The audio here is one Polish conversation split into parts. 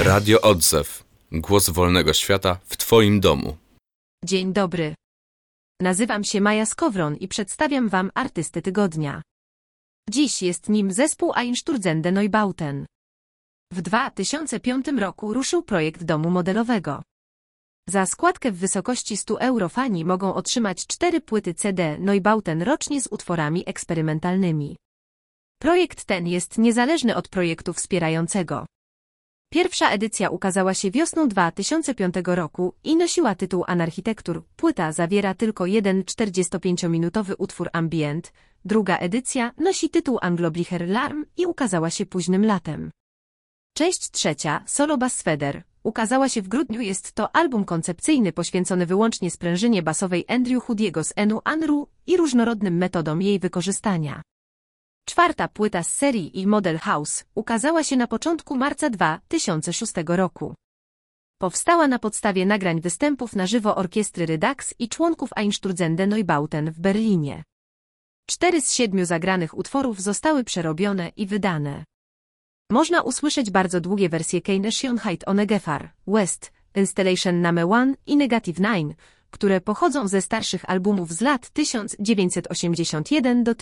Radio Odzew. Głos wolnego świata w Twoim domu. Dzień dobry. Nazywam się Maja Skowron i przedstawiam Wam artystę tygodnia. Dziś jest nim zespół Einstürzende Neubauten. W 2005 roku ruszył projekt domu modelowego. Za składkę w wysokości 100 euro fani mogą otrzymać 4 płyty CD Neubauten rocznie z utworami eksperymentalnymi. Projekt ten jest niezależny od projektu wspierającego. Pierwsza edycja ukazała się wiosną 2005 roku i nosiła tytuł Anarchitektur. Płyta zawiera tylko jeden 45-minutowy utwór ambient. Druga edycja nosi tytuł Angloblicher Larm i ukazała się późnym latem. Część trzecia, Solo Bassfeder, ukazała się w grudniu. Jest to album koncepcyjny poświęcony wyłącznie sprężynie basowej Andrew Hoodiego z Enu Anru i różnorodnym metodom jej wykorzystania. Czwarta płyta z serii i Model House ukazała się na początku marca 2006 roku. Powstała na podstawie nagrań występów na żywo orkiestry Redux i członków Einstürzende Neubauten w Berlinie. 4 z 7 zagranych utworów zostały przerobione i wydane. Można usłyszeć bardzo długie wersje Keine Schönheit ohne Gefahr, West, Installation Name 1 i Negative 9, które pochodzą ze starszych albumów z lat 1981 do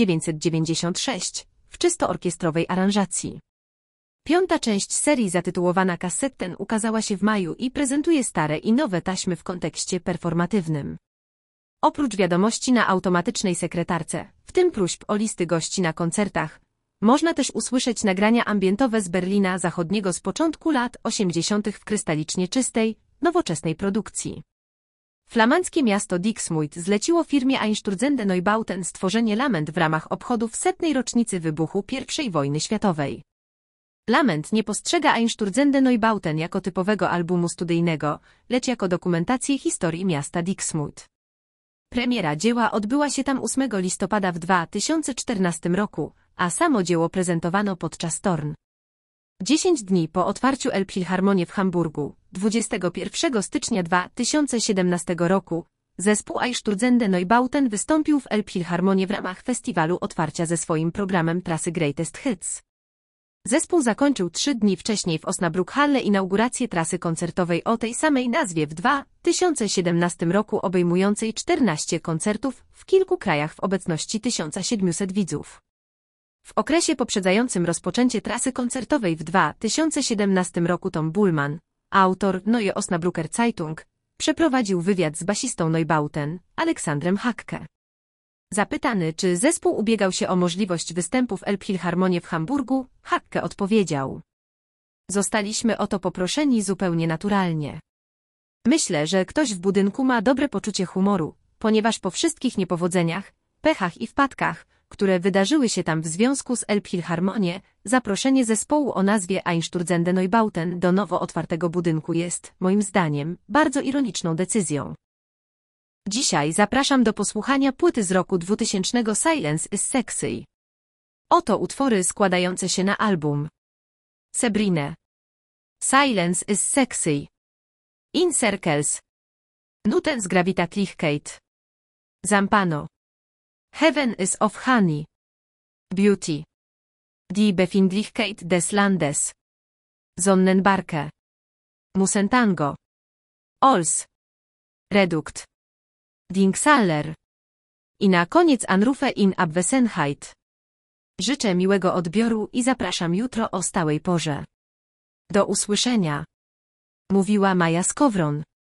1996, w czysto orkiestrowej aranżacji. Piąta część serii zatytułowana Kassetten ukazała się w maju i prezentuje stare i nowe taśmy w kontekście performatywnym. Oprócz wiadomości na automatycznej sekretarce, w tym próśb o listy gości na koncertach, można też usłyszeć nagrania ambientowe z Berlina Zachodniego z początku lat 80. w krystalicznie czystej, nowoczesnej produkcji. Flamandzkie miasto Dixmude zleciło firmie Einstürzende Neubauten stworzenie Lament w ramach obchodów 100. rocznicy wybuchu I wojny światowej. Lament nie postrzega Einstürzende Neubauten jako typowego albumu studyjnego, lecz jako dokumentację historii miasta Dixmude. Premiera dzieła odbyła się tam 8 listopada w 2014 roku, a samo dzieło prezentowano podczas Torn. 10 dni po otwarciu Elbphilharmonie w Hamburgu, 21 stycznia 2017 roku, zespół Einstürzende Neubauten wystąpił w Elbphilharmonie w ramach festiwalu otwarcia ze swoim programem trasy Greatest Hits. Zespół zakończył 3 dni wcześniej w Osnabrück-Halle inaugurację trasy koncertowej o tej samej nazwie w 2017 roku, obejmującej 14 koncertów w kilku krajach w obecności 1700 widzów. W okresie poprzedzającym rozpoczęcie trasy koncertowej w 2017 roku Tom Bullman, autor Neue Osnabrücker Zeitung, przeprowadził wywiad z basistą Neubauten, Aleksandrem Hacke. Zapytany, czy zespół ubiegał się o możliwość występu w Elbphilharmonie w Hamburgu, Hacke odpowiedział: zostaliśmy o to poproszeni zupełnie naturalnie. Myślę, że ktoś w budynku ma dobre poczucie humoru, ponieważ po wszystkich niepowodzeniach, pechach i wpadkach, które wydarzyły się tam w związku z Elbphilharmonie, zaproszenie zespołu o nazwie Einstürzende Neubauten do nowo otwartego budynku jest, moim zdaniem, bardzo ironiczną decyzją. Dzisiaj zapraszam do posłuchania płyty z roku 2000 Silence is Sexy. Oto utwory składające się na album. Sabrina. Silence is Sexy. In Circles. Nutzgravitatlichkeit. Zampano. Heaven is of Honey. Beauty. Die Befindlichkeit des Landes. Sonnenbarke. Musentango. Ols. Redukt. Dingsaller. I na koniec Anrufe in Abwesenheit. Życzę miłego odbioru i zapraszam jutro o stałej porze. Do usłyszenia. Mówiła Maja Skowron.